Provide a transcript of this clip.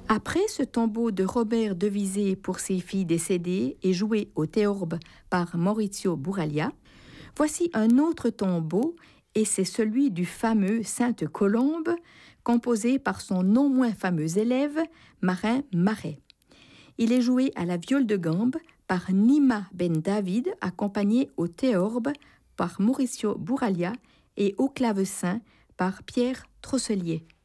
Après ce tombeau de Robert Devisé pour ses filles décédées et joué au théorbe par Maurizio Buraglia, voici un autre tombeau et c'est celui du fameux Sainte Colombe, composé par son non moins fameux élève, Marin Marais. Il est joué à la viole de gambe par Nima Ben David, accompagné au théorbe par Maurizio Buraglia et au clavecin par Pierre Trosselier.